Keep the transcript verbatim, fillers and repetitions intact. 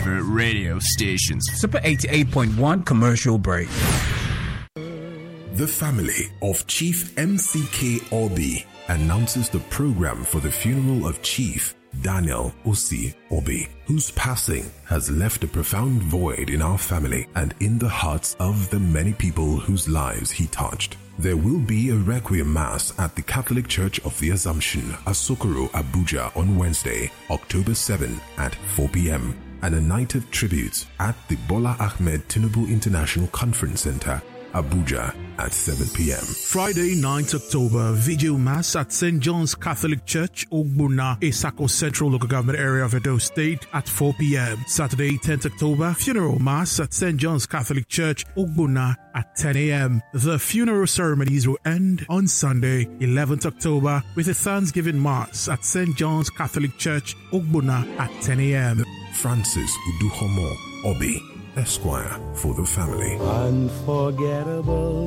favorite radio stations. Super eighty-eight point one commercial break. The family of Chief M C K Obi announces the program for the funeral of Chief Daniel Osi Obi, whose passing has left a profound void in our family and in the hearts of the many people whose lives he touched. There will be a Requiem Mass at the Catholic Church of the Assumption, Asokoro, Abuja on Wednesday, October seventh at four p.m. and a night of tributes at the Bola Ahmed Tinubu International Conference Center, Abuja at seven p.m. Friday, ninth October, Vigil Mass at Saint John's Catholic Church, Ogbuna, Isako Central Local Government Area of Edo State at four p.m. Saturday, tenth October, Funeral Mass at Saint John's Catholic Church, Ogbuna at ten a.m. The funeral ceremonies will end on Sunday, eleventh October, with a Thanksgiving Mass at Saint John's Catholic Church, Ogbuna at ten a.m. Francis Uduhomo Obi, Esquire, for the family. Unforgettable